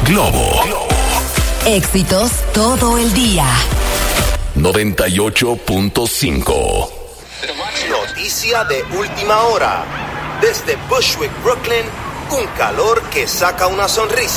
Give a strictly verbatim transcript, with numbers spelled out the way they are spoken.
Globo. Éxitos todo el día. noventa y ocho punto cinco. Noticia de última hora. Desde Bushwick, Brooklyn, un calor que saca una sonrisa.